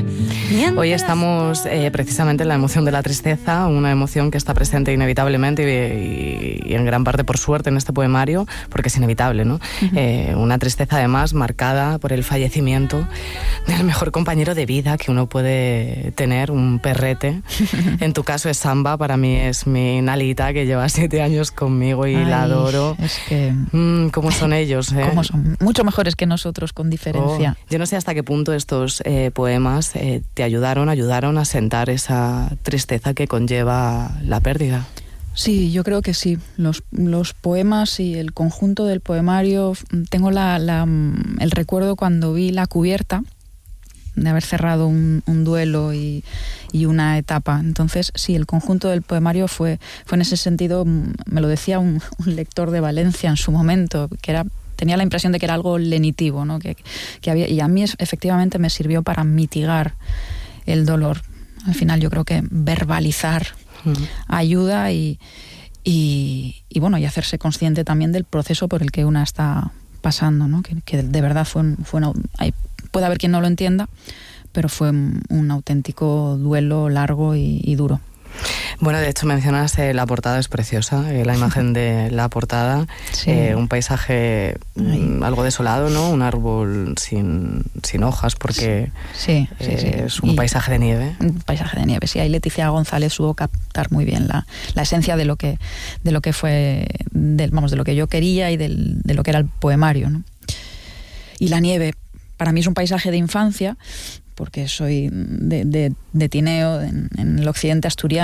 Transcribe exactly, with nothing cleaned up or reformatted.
Hoy estamos eh, precisamente en la emoción de la tristeza, una emoción que está presente inevitablemente y, y, y en gran parte por suerte en este poemario, porque es inevitable, ¿no? Uh-huh. Eh, una tristeza además marcada por el fallecimiento del mejor compañero de vida que uno puede tener, un perrete. En tu caso es Samba, para mí es mi Nalita, que lleva siete años conmigo y Ay, la adoro. Es que... Mm, ¿Cómo son ellos? Eh? ¿Cómo son? Mucho mejores que nosotros, con diferencia. Oh, yo no sé hasta qué punto estos eh, poemas eh, te ayudaron, ayudaron a sentar esa tristeza que conlleva la pérdida. Sí, yo creo que sí. Los, los poemas y el conjunto del poemario, tengo la, la, el recuerdo cuando vi la cubierta de haber cerrado un, un duelo y, y una etapa. Entonces, sí, el conjunto del poemario fue, fue en ese sentido, me lo decía un, un lector de Valencia en su momento, que era tenía la impresión de que era algo lenitivo, ¿no? que, que había, y a mí efectivamente me sirvió para mitigar el dolor. Al final yo creo que verbalizar uh-huh. ayuda y, y, y bueno, y hacerse consciente también del proceso por el que una está pasando, ¿no? que, que de verdad fue, un, fue una, hay, puede haber quien no lo entienda, pero fue un, un auténtico duelo largo y, y duro. Bueno, de hecho mencionas eh, la portada, es preciosa, eh, la imagen de la portada, sí. eh, un paisaje mm, algo desolado, ¿no? Un árbol sin, sin hojas porque sí, sí, eh, sí. es un y paisaje de nieve. Un paisaje de nieve, sí. Ahí Leticia González supo captar muy bien la, la esencia de lo que de lo que fue, del, vamos, de lo que yo quería y del, de lo que era el poemario, ¿no? Y la nieve, para mí es un paisaje de infancia, porque soy de, de, de Tineo, en, en el occidente asturiano.